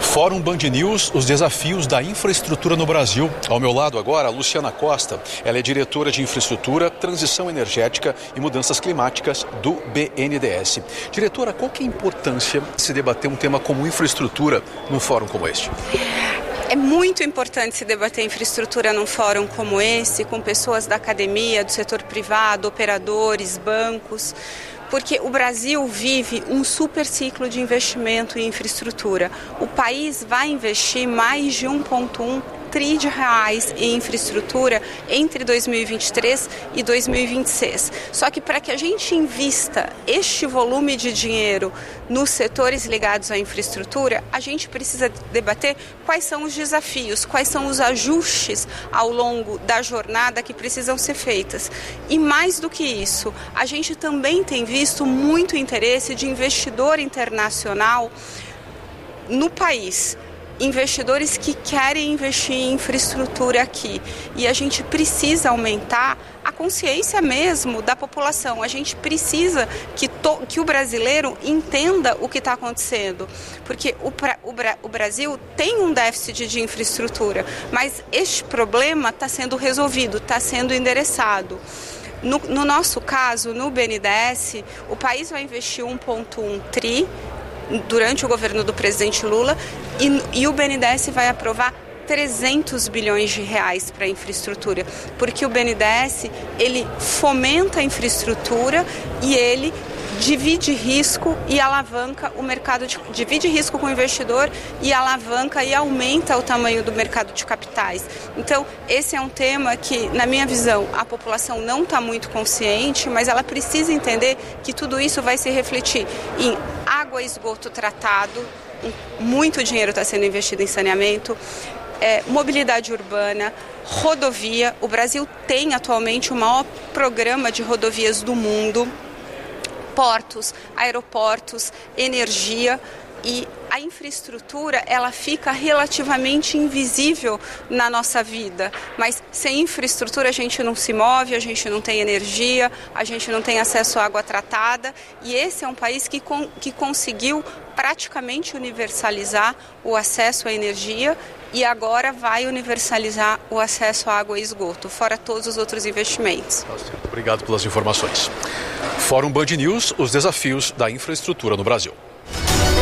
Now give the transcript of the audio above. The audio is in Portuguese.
Fórum Band News, os desafios da infraestrutura no Brasil. Ao meu lado agora, a Luciana Costa. Ela é diretora de infraestrutura, transição energética e mudanças climáticas do BNDES. Diretora, qual que é a importância de se debater um tema como infraestrutura num fórum como este? É muito importante se debater infraestrutura num fórum como esse, com pessoas da academia, do setor privado, operadores, bancos, porque o Brasil vive um super ciclo de investimento em infraestrutura. O país vai investir mais de 1,1 trilhão de reais em infraestrutura entre 2023 e 2026. Só que para que a gente invista este volume de dinheiro nos setores ligados à infraestrutura, a gente precisa debater quais são os desafios, quais são os ajustes ao longo da jornada que precisam ser feitas. E mais do que isso, a gente também tem visto muito interesse de investidor internacional no país. Investidores que querem investir em infraestrutura aqui. E a gente precisa aumentar a consciência mesmo da população. A gente precisa que o brasileiro entenda o que está acontecendo. Porque o Brasil tem um déficit de infraestrutura, mas este problema está sendo resolvido, está sendo endereçado. No nosso caso, no BNDES, o país vai investir 1,1 tri durante o governo do presidente Lula e o BNDES vai aprovar 300 bilhões de reais para a infraestrutura, porque o BNDES ele fomenta a infraestrutura e ele divide risco e alavanca o mercado, divide risco com o investidor e alavanca e aumenta o tamanho do mercado de capitais. Então, esse é um tema que, na minha visão, a população não está muito consciente, mas ela precisa entender que tudo isso vai se refletir em água e esgoto tratado, muito dinheiro está sendo investido em saneamento, mobilidade urbana, rodovia. O Brasil tem atualmente o maior programa de rodovias do mundo, portos, aeroportos, energia, e a infraestrutura ela fica relativamente invisível na nossa vida, mas sem infraestrutura a gente não se move, a gente não tem energia, a gente não tem acesso à água tratada, e esse é um país que conseguiu praticamente universalizar o acesso à energia e agora vai universalizar o acesso à água e esgoto, fora todos os outros investimentos. Obrigado pelas informações. Fórum Band News, os desafios da infraestrutura no Brasil.